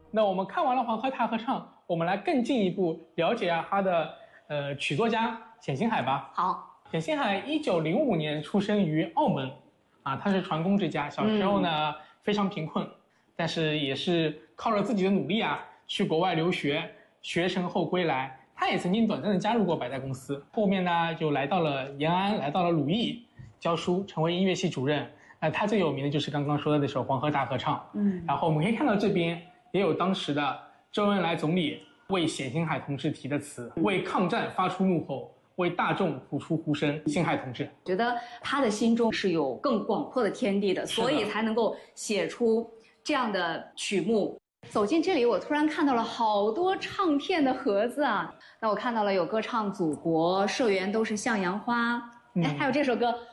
那我们看完了黄河大合唱，我们来更进一步了解他的曲作家冼星海吧。 好， 冼星海1905年出生于澳门，他是船工之家，小时候呢、非常贫困，但是也是靠着自己的努力去国外留学，学成后归来。他也曾经短暂的加入过百代公司，后面呢就来到了延安，来到了鲁艺教书，成为音乐系主任。他最有名的就是刚刚说的那首《黄河大合唱》。然后我们可以看到这边也有当时的周恩来总理为冼星海同志题的词，为抗战发出怒吼，为大众吐出呼声。星海同志觉得他的心中是有更广阔的天地的，所以才能够写出这样的曲目。走进这里，我突然看到了好多唱片的盒子啊！那我看到了有歌唱祖国，社员都是向阳花，还有这首歌《